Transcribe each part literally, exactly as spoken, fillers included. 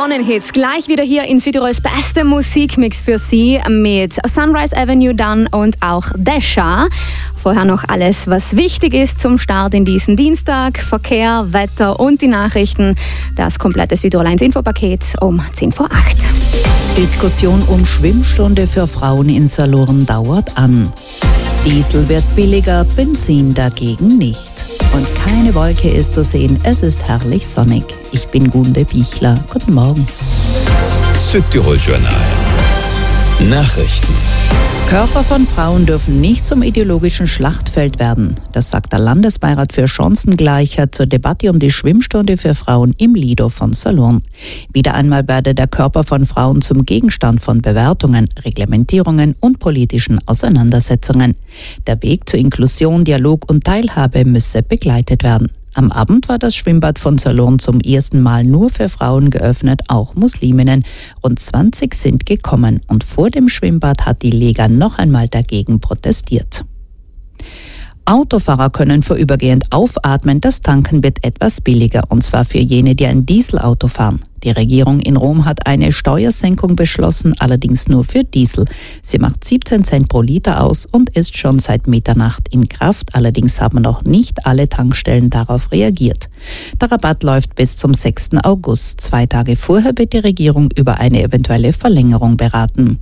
Sonnenhits gleich wieder hier in Südtirols beste Musikmix für Sie mit Sunrise Avenue dann und auch Desha. Vorher noch alles, was wichtig ist zum Start in diesen Dienstag. Verkehr, Wetter und die Nachrichten. Das komplette Südtirol eins Infopaket um zehn vor acht. Diskussion um Schwimmstunde für Frauen in Saloren dauert an. Diesel wird billiger, Benzin dagegen nicht. Und keine Wolke ist zu sehen, es ist herrlich sonnig. Ich bin Gunde Bichler. Guten Morgen. Südtirol Journal. Nachrichten. Körper von Frauen dürfen nicht zum ideologischen Schlachtfeld werden. Das sagt der Landesbeirat für Chancengleichheit zur Debatte um die Schwimmstunde für Frauen im Lido von Saloren. Wieder einmal werde der Körper von Frauen zum Gegenstand von Bewertungen, Reglementierungen und politischen Auseinandersetzungen. Der Weg zur Inklusion, Dialog und Teilhabe müsse begleitet werden. Am Abend war das Schwimmbad von Saloren zum ersten Mal nur für Frauen geöffnet, auch Musliminnen. Rund zwanzig sind gekommen und vor dem Schwimmbad hat die Lega noch einmal dagegen protestiert. Autofahrer können vorübergehend aufatmen, das Tanken wird etwas billiger, und zwar für jene, die ein Dieselauto fahren. Die Regierung in Rom hat eine Steuersenkung beschlossen, allerdings nur für Diesel. Sie macht siebzehn Cent pro Liter aus und ist schon seit Mitternacht in Kraft. Allerdings haben noch nicht alle Tankstellen darauf reagiert. Der Rabatt läuft bis zum sechsten August. Zwei Tage vorher wird die Regierung über eine eventuelle Verlängerung beraten.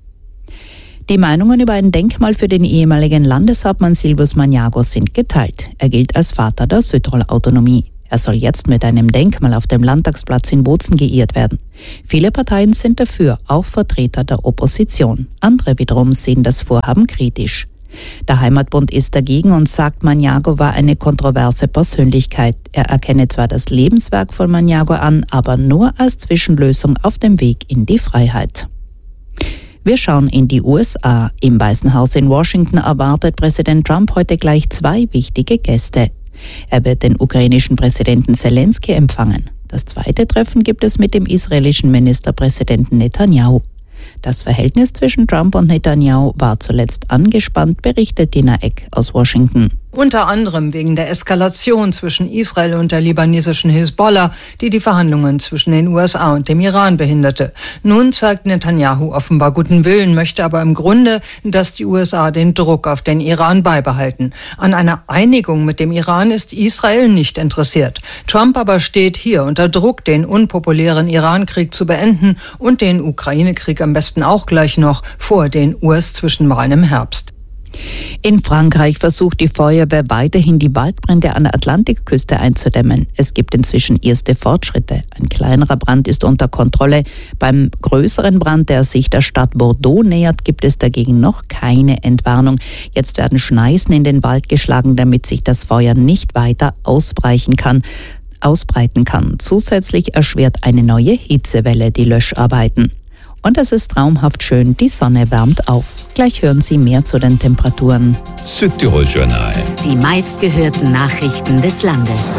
Die Meinungen über ein Denkmal für den ehemaligen Landeshauptmann Silvius Magnago sind geteilt. Er gilt als Vater der Südtirol-Autonomie. Er soll jetzt mit einem Denkmal auf dem Landtagsplatz in Bozen geehrt werden. Viele Parteien sind dafür, auch Vertreter der Opposition. Andere wiederum sehen das Vorhaben kritisch. Der Heimatbund ist dagegen und sagt, Magnago war eine kontroverse Persönlichkeit. Er erkenne zwar das Lebenswerk von Magnago an, aber nur als Zwischenlösung auf dem Weg in die Freiheit. Wir schauen in die U S A. Im Weißen Haus in Washington erwartet Präsident Trump heute gleich zwei wichtige Gäste. Er wird den ukrainischen Präsidenten Zelensky empfangen. Das zweite Treffen gibt es mit dem israelischen Ministerpräsidenten Netanyahu. Das Verhältnis zwischen Trump und Netanyahu war zuletzt angespannt, berichtet Dina Eck aus Washington. Unter anderem wegen der Eskalation zwischen Israel und der libanesischen Hisbollah, die die Verhandlungen zwischen den U S A und dem Iran behinderte. Nun zeigt Netanyahu offenbar guten Willen, möchte aber im Grunde, dass die U S A den Druck auf den Iran beibehalten. An einer Einigung mit dem Iran ist Israel nicht interessiert. Trump aber steht hier unter Druck, den unpopulären Iran-Krieg zu beenden und den Ukraine-Krieg am besten auch gleich noch vor den U S-Zwischenwahlen im Herbst. In Frankreich versucht die Feuerwehr weiterhin, die Waldbrände an der Atlantikküste einzudämmen. Es gibt inzwischen erste Fortschritte. Ein kleinerer Brand ist unter Kontrolle. Beim größeren Brand, der sich der Stadt Bordeaux nähert, gibt es dagegen noch keine Entwarnung. Jetzt werden Schneisen in den Wald geschlagen, damit sich das Feuer nicht weiter ausbreiten kann. ausbreiten kann. Zusätzlich erschwert eine neue Hitzewelle die Löscharbeiten. Und es ist traumhaft schön, die Sonne wärmt auf. Gleich hören Sie mehr zu den Temperaturen. Südtirol Journal. Die meistgehörten Nachrichten des Landes.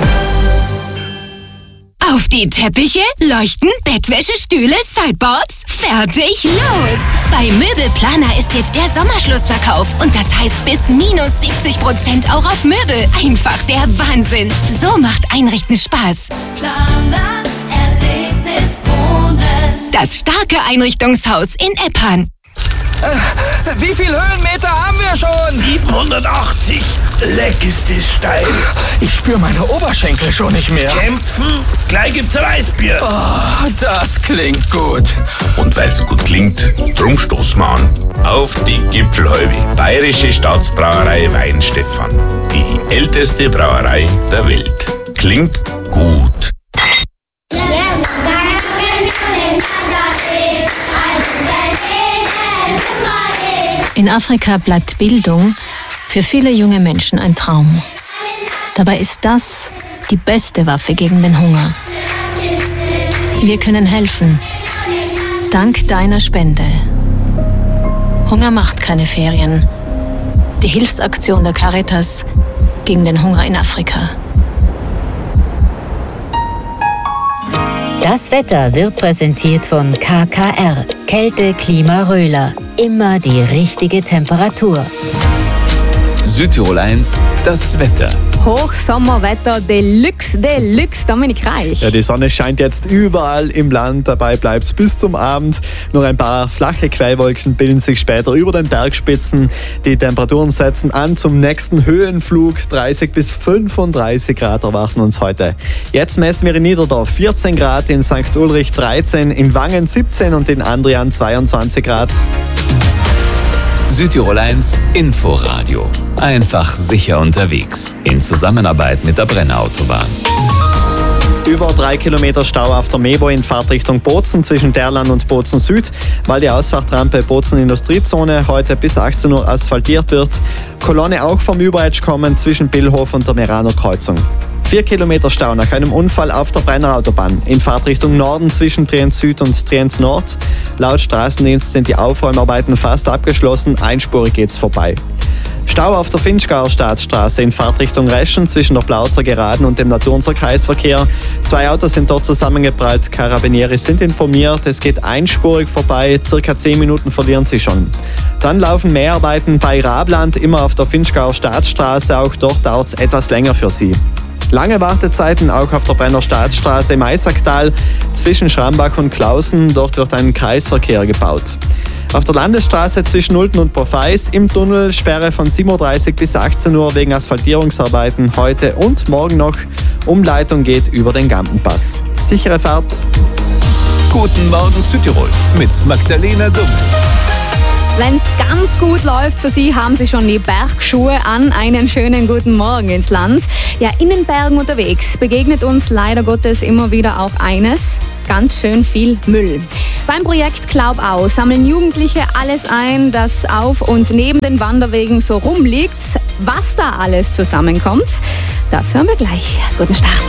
Auf die Teppiche, Leuchten, Bettwäsche, Stühle, Sideboards, fertig, los! Bei Möbelplaner ist jetzt der Sommerschlussverkauf und das heißt bis minus siebzig Prozent auch auf Möbel. Einfach der Wahnsinn. So macht Einrichten Spaß. Planer, Erlebnis, Wohnen. Das starke Einrichtungshaus in Eppan. Äh, wie viel Höhenmeter haben wir schon? siebenhundertachtzig. Leck ist das steil. Ich spüre meine Oberschenkel schon nicht mehr. Kämpfen? Gleich gibt's ein Weißbier. Oh, das klingt gut. Und weil's gut klingt, drum stoßen wir an. Auf die Gipfelhalbe. Bayerische Staatsbrauerei Weinstefan. Die älteste Brauerei der Welt. Klingt gut. In Afrika bleibt Bildung für viele junge Menschen ein Traum. Dabei ist das die beste Waffe gegen den Hunger. Wir können helfen. Dank deiner Spende. Hunger macht keine Ferien. Die Hilfsaktion der Caritas gegen den Hunger in Afrika. Das Wetter wird präsentiert von K K R. Kälte, Klima, Röhler. Immer die richtige Temperatur. Südtirol eins, das Wetter. Hochsommerwetter Deluxe, Deluxe, Dominik Reich. Ja, die Sonne scheint jetzt überall im Land, dabei bleibt es bis zum Abend. Nur ein paar flache Quellwolken bilden sich später über den Bergspitzen. Die Temperaturen setzen an zum nächsten Höhenflug. dreißig bis fünfunddreißig Grad erwarten uns heute. Jetzt messen wir in Niederdorf vierzehn Grad, in Sankt Ulrich dreizehn, in Wangen siebzehn und in Andrian zweiundzwanzig Grad. Südtirol eins Inforadio. Einfach sicher unterwegs. In Zusammenarbeit mit der Brenner Autobahn. Über drei Kilometer Stau auf der Mebo in Fahrtrichtung Bozen zwischen Derlan und Bozen Süd, weil die Ausfahrtrampe Bozen Industriezone heute bis achtzehn Uhr asphaltiert wird. Kolonne auch vom Überetsch kommen zwischen Billhof und der Meraner Kreuzung. Vier Kilometer Stau nach einem Unfall auf der Brenner Autobahn in Fahrtrichtung Norden zwischen Trient Süd und Trient Nord. Laut Straßendienst sind die Aufräumarbeiten fast abgeschlossen, einspurig geht's vorbei. Stau auf der Finchgauer Staatsstraße in Fahrtrichtung Reschen zwischen der Blauser Geraden und dem Naturnser Kreisverkehr. Zwei Autos sind dort zusammengeprallt. Carabinieri sind informiert, es geht einspurig vorbei, circa zehn Minuten verlieren sie schon. Dann laufen Mäharbeiten bei Rabland, immer auf der Finchgauer Staatsstraße, auch dort dauert es etwas länger für sie. Lange Wartezeiten auch auf der Brenner Staatsstraße im Eisacktal zwischen Schrambach und Klausen, dort wird ein Kreisverkehr gebaut. Auf der Landesstraße zwischen Ulten und Profeis im Tunnel Sperre von sieben Uhr dreißig bis achtzehn Uhr wegen Asphaltierungsarbeiten heute und morgen noch. Umleitung geht über den Gampenpass. Sichere Fahrt. Guten Morgen Südtirol mit Magdalena Dumm. Wenn es ganz gut läuft für Sie, haben Sie schon die Bergschuhe an. Einen schönen guten Morgen ins Land. Ja, in den Bergen unterwegs begegnet uns leider Gottes immer wieder auch eines: ganz schön viel Müll. Beim Projekt Glaubau sammeln Jugendliche alles ein, das auf und neben den Wanderwegen so rumliegt. Was da alles zusammenkommt, das hören wir gleich. Guten Start.